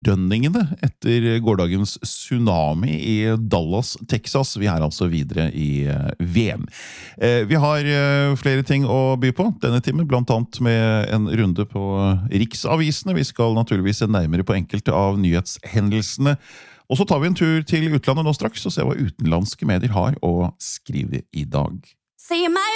etterdønningene etter gårdagens tsunami i Dallas, Texas. Vi altså videre i VM. Vi har flere ting å by på denne timen, blant annet med en runde på riksavisene. Vi skal naturligvis se nærmere på enkelte av nyhetshendelsene. Og så tar vi en tur til utlandet nå straks og ser hva utenlandske medier har å skrive i dag.